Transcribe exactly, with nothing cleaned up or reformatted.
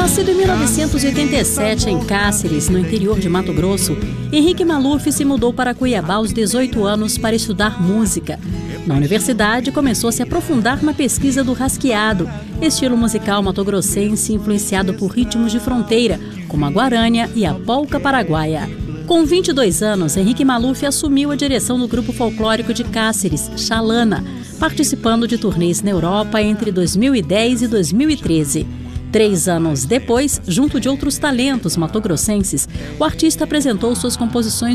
Nascido em mil novecentos e oitenta e sete em Cáceres, no interior de Mato Grosso, Henrique Maluf se mudou para Cuiabá aos dezoito anos para estudar música. Na universidade, começou a se aprofundar na pesquisa do rasgueado, estilo musical matogrossense influenciado por ritmos de fronteira, como a guarânia e a polca paraguaia. Com vinte e dois anos, Henrique Maluf assumiu a direção do grupo folclórico de Cáceres, Xalana, participando de turnês na Europa entre dois mil e dez e dois mil e treze. Três anos depois, junto de outros talentos matogrossenses, o artista apresentou suas composições